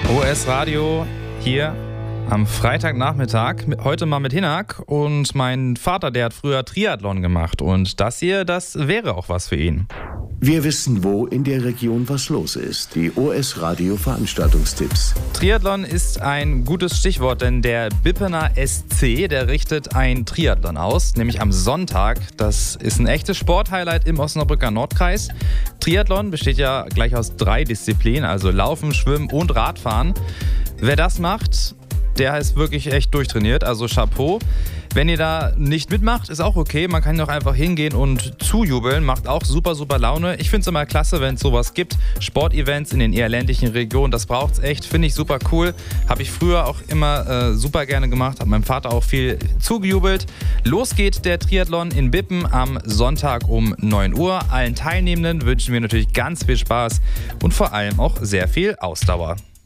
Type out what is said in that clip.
OS Radio hier am Freitagnachmittag, heute mal mit Hinak, und mein Vater, der hat früher Triathlon gemacht, und das hier, das wäre auch was für ihn. Wir wissen, wo in der Region was los ist. Die OS Radio Veranstaltungstipps. Triathlon ist ein gutes Stichwort, denn der Bippener SC, der richtet ein Triathlon aus, nämlich am Sonntag. Das ist ein echtes Sporthighlight im Osnabrücker Nordkreis. Triathlon besteht ja gleich aus 3 Disziplinen, also Laufen, Schwimmen und Radfahren. Wer das macht, der ist wirklich echt durchtrainiert, also Chapeau. Wenn ihr da nicht mitmacht, ist auch okay. Man kann doch einfach hingehen und zujubeln. Macht auch super, super Laune. Ich finde es immer klasse, wenn es sowas gibt. Sportevents in den eher ländlichen Regionen, das braucht es echt. Finde ich super cool. Habe ich früher auch immer super gerne gemacht. Hat meinem Vater auch viel zugejubelt. Los geht der Triathlon in Bippen am Sonntag um 9 Uhr. Allen Teilnehmenden wünschen wir natürlich ganz viel Spaß und vor allem auch sehr viel Ausdauer.